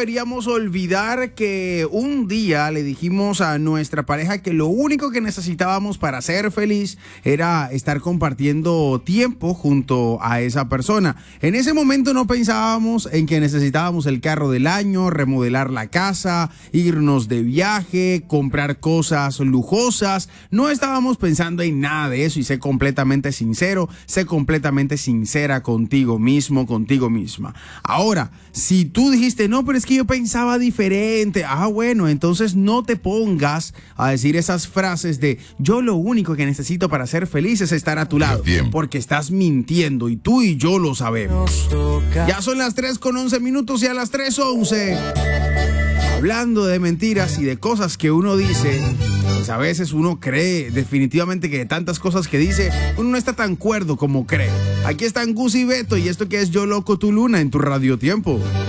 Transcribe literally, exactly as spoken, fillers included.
deberíamos olvidar que un día le dijimos a nuestra pareja que lo único que necesitábamos para ser feliz era estar compartiendo tiempo junto a esa persona. En ese momento no pensábamos en que necesitábamos el carro del año, remodelar la casa, irnos de viaje, comprar cosas lujosas. No estábamos pensando en nada de eso, y sé completamente sincero, sé completamente sincera contigo mismo, contigo misma. Ahora, si tú dijiste, no, pero es que yo pensaba diferente, ah, bueno, entonces no te pongas a decir esas frases de yo lo único que necesito para ser feliz es estar a tu lado, porque estás mintiendo y tú y yo lo sabemos. Ya son las tres con once minutos y a las tres once, hablando de mentiras y de cosas que uno dice, pues a veces uno cree definitivamente que de tantas cosas que dice, uno no está tan cuerdo como cree. Aquí están Gus y Beto y esto que es Yo Loco Tu Luna en tu Radio Tiempo.